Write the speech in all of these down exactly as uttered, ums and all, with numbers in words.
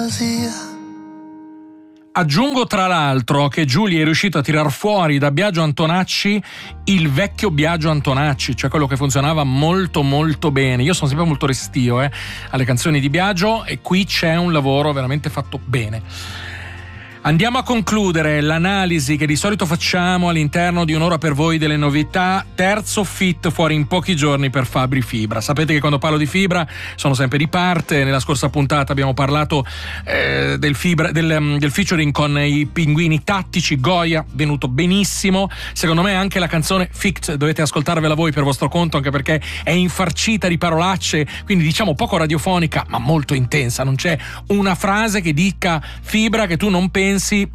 Aggiungo tra l'altro che Giulia è riuscito a tirar fuori da Biagio Antonacci il vecchio Biagio Antonacci, cioè quello che funzionava molto molto bene. Io sono sempre molto restio eh, alle canzoni di Biagio, e qui c'è un lavoro veramente fatto bene. Andiamo a concludere l'analisi che di solito facciamo all'interno di Un'ora per voi delle novità. Terzo feat fuori in pochi giorni per Fabri Fibra. Sapete che quando parlo di Fibra sono sempre di parte. Nella scorsa puntata abbiamo parlato eh, del, Fibra, del, del featuring con i Pinguini Tattici, Goya, venuto benissimo. Secondo me anche la canzone Fict dovete ascoltarvela voi per vostro conto, anche perché è infarcita di parolacce, quindi diciamo poco radiofonica ma molto intensa. Non c'è una frase che dica Fibra che tu non pensi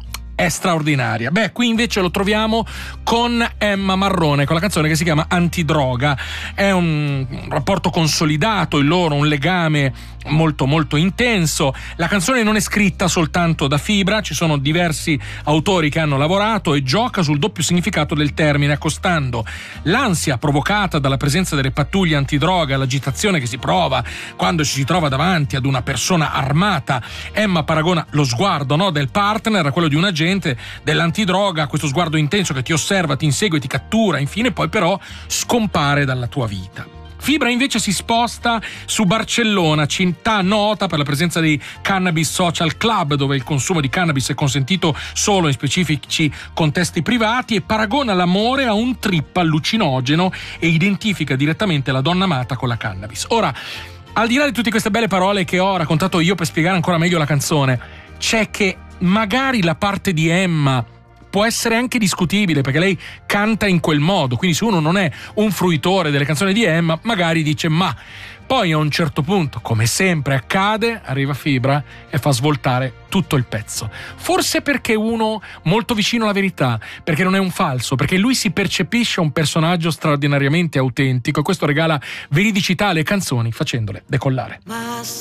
è straordinaria. Beh, qui invece lo troviamo con Emma Marrone, con la canzone che si chiama Antidroga. È un rapporto consolidato, il loro, un legame molto molto intenso. La canzone non è scritta soltanto da Fibra, ci sono diversi autori che hanno lavorato, e gioca sul doppio significato del termine, accostando l'ansia provocata dalla presenza delle pattuglie antidroga, l'agitazione che si prova quando ci si trova davanti ad una persona armata. Emma paragona lo sguardo, no, del partner a quello di un agente dell'antidroga, questo sguardo intenso che ti osserva, ti insegue, ti cattura, infine poi però scompare dalla tua vita. Fibra invece si sposta su Barcellona, città nota per la presenza dei Cannabis Social Club, dove il consumo di cannabis è consentito solo in specifici contesti privati, e paragona l'amore a un trip allucinogeno e identifica direttamente la donna amata con la cannabis. Ora, al di là di tutte queste belle parole che ho raccontato io per spiegare ancora meglio la canzone, c'è che magari la parte di Emma può essere anche discutibile, perché lei canta in quel modo, quindi se uno non è un fruitore delle canzoni di Emma magari dice ma. Poi a un certo punto, come sempre accade, arriva Fibra e fa svoltare tutto il pezzo. Forse perché uno molto vicino alla verità, perché non è un falso, perché lui si percepisce un personaggio straordinariamente autentico, e questo regala veridicità alle canzoni facendole decollare.